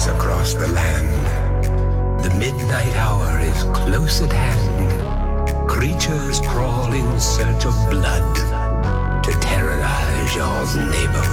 rise across the land. The midnight hour is close at hand. Creatures crawl in search of blood to terrorize your neighborhood.